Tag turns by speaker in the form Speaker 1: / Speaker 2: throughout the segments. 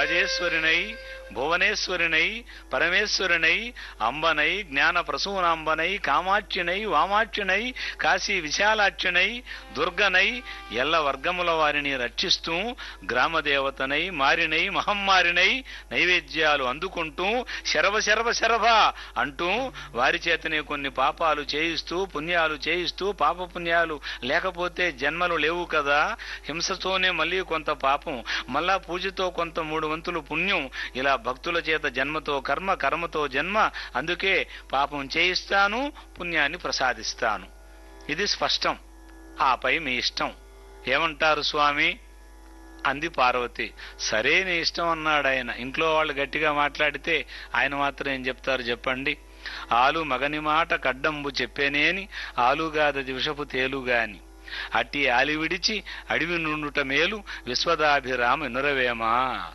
Speaker 1: రాజేశ్వరినై భువనేశ్వరినై పరమేశ్వరినై అంబనై జ్ఞాన ప్రసూనాంబనై కామాక్షినై వామాక్షినై కాశీ విశాలాక్షినై దుర్గనై ఎల్ల వర్గముల వారిని రక్షిస్తూ గ్రామదేవతనై మారినై మహమ్మారినై నైవేద్యాలు అందుకుంటూ శరభ శరభ శరభ అంటూ వారి చేతనే కొన్ని పాపాలు చేయిస్తూ పుణ్యాలు చేయిస్తూ పాపపుణ్యాలు లేకపోతే జన్మలు లేవు కదా, హింసతోనే మళ్ళీ కొంత పాపం, మళ్ళా పూజతో కొంత 3 వంతులు పుణ్యం, ఇలా భక్తుల చేత జన్మతో కర్మ, కర్మతో జన్మ, అందుకే పాపం చేయిస్తాను, పుణ్యాన్ని ప్రసాదిస్తాను. ఇది స్పష్టం. ఆపై మీ ఇష్టం. ఏమంటారు స్వామి అంది పార్వతి. సరే నీ ఇష్టం అన్నాడు ఆయన. ఇంట్లో వాళ్ళు గట్టిగా మాట్లాడితే ఆయన మాత్రం ఏం చెప్తారు చెప్పండి. ఆలు మగని మాట కడ్డంబు చెప్పేనేని ఆలుగాదది విషపు తేలుగాని అట్టి ఆలి విడిచి అడివి నుండుట మేలు విశ్వదాభిరామ వినురవేమ.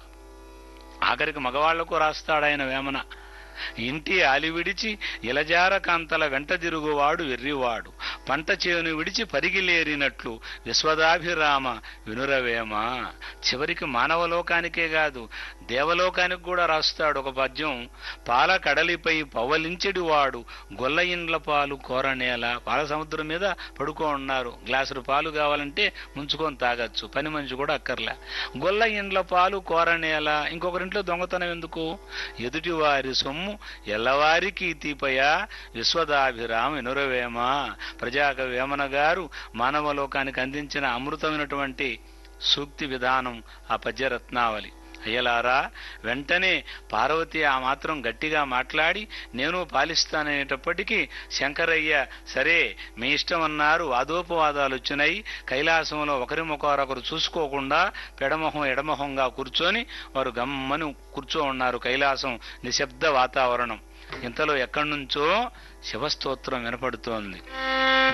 Speaker 1: ఆఖరికి మగవాళ్లకు రాస్తాడాయన వేమన. ఇంటి ఆలి విడిచి ఇలజార కాంతల వెంట తిరుగువాడు వెర్రివాడు, పంట చేను విడిచి పరిగిలేరినట్లు విశ్వదాభిరామ వినురవేమ. చివరికి మానవలోకానికే కాదు దేవలోకానికి కూడా రాస్తాడు ఒక పద్యం. పాల కడలిపై పవలించెడి వాడు గొల్ల ఇండ్ల పాలు కోరనేల. పాల సముద్రం మీద పడుకో ఉన్నారు, గ్లాసులు పాలు కావాలంటే ముంచుకొని తాగొచ్చు, పని మనిషి కూడా అక్కర్లే. గొల్ల ఇండ్ల పాలు కోరనేల. ఇంకొకరింట్లో దొంగతనం ఎందుకు? ఎదుటి వారి సొమ్ము ఎల్లవారికి తీపయా విశ్వదాభిరామ వినురవేమ. ప్రజాకవి వేమన గారు మానవలోకానికి అందించిన అమృతమైనటువంటి సూక్తి విధానం ఆ పద్యరత్నావళి. అయ్యలారా, వెంటనే పార్వతి ఆ మాత్రం గట్టిగా మాట్లాడి నేను పాలిస్తాననేటప్పటికీ శంకరయ్య సరే మీ ఇష్టం అన్నారు. వాదోపవాదాలు వచ్చినాయి. కైలాసంలో ఒకరికొకరు చూసుకోకుండా పెడమొహం ఎడమొహంగా కూర్చొని వారు గమ్మని కూర్చో ఉన్నారు. కైలాసం నిశ్శబ్ద వాతావరణం. ఇంతలో ఎక్కడి నుంచో శివస్తోత్రం వినపడుతోంది.